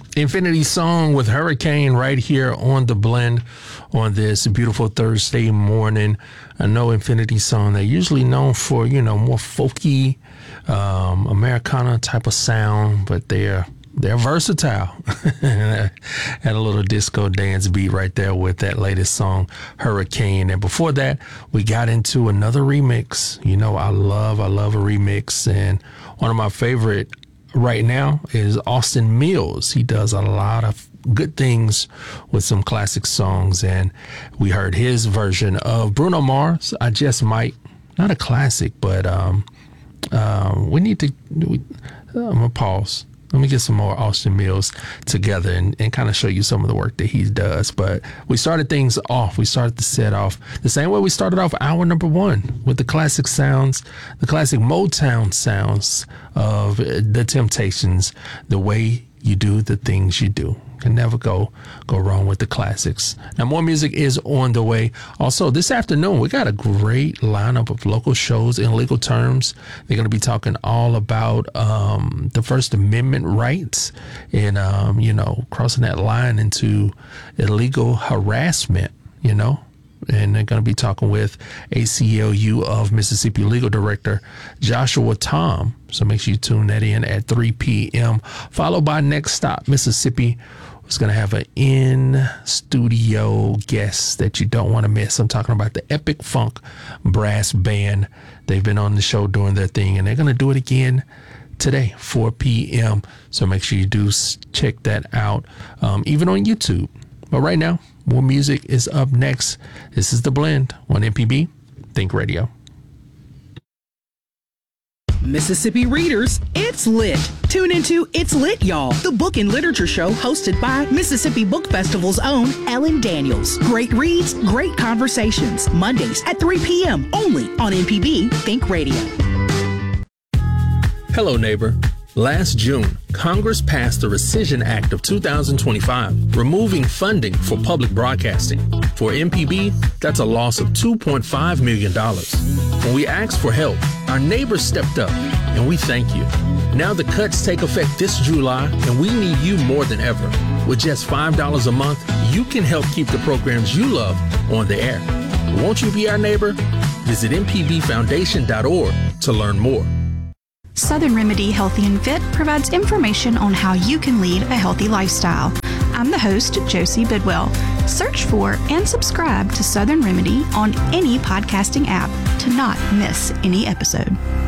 Infinity Song with Hurricane right here on The Blend on this beautiful Thursday morning. I know Infinity Song, they're usually known for, more folky, Americana type of sound, but they're versatile. Had a little disco dance beat right there with that latest song, Hurricane. And before that, we got into another remix. I love a remix. And one of my favorite right now is Austin Mills. He does a lot of good things with some classic songs. And we heard his version of Bruno Mars, I Just Might. Not a classic, but I'm going to pause. Let me get some more Austin Mills together and kind of show you some of the work that he does. But we started things off. We started the set off the same way we started off hour number one with the classic sounds, the classic Motown sounds of the Temptations, the way you do the things you do. Can never go wrong with the classics. Now, more music is on the way. Also, this afternoon, we got a great lineup of local shows in legal terms. They're going to be talking all about the First Amendment rights and, crossing that line into illegal harassment, And they're going to be talking with ACLU of Mississippi Legal Director Joshua Tom. So make sure you tune that in at 3 p.m. Followed by Next Stop Mississippi. It's going to have an in-studio guest that you don't want to miss. I'm talking about the Epic Funk Brass Band. They've been on the show doing their thing, and they're going to do it again today, 4 p.m. So make sure you do check that out, even on YouTube. But right now, more music is up next. This is The Blend on MPB Think Radio. Mississippi readers, it's lit. Tune into It's Lit, Y'all, the book and literature show hosted by Mississippi Book Festival's own Ellen Daniels. Great reads, great conversations. Mondays at 3 p.m. only on MPB Think Radio. Hello, neighbor. Last June, Congress passed the Rescission Act of 2025, removing funding for public broadcasting. For MPB, that's a loss of $2.5 million. When we asked for help, our neighbors stepped up, and we thank you. Now the cuts take effect this July, and we need you more than ever. With just $5 a month, you can help keep the programs you love on the air. Won't you be our neighbor? Visit mpbfoundation.org to learn more. Southern Remedy Healthy and Fit provides information on how you can lead a healthy lifestyle. I'm the host, Josie Bidwell. Search for and subscribe to Southern Remedy on any podcasting app to not miss any episode.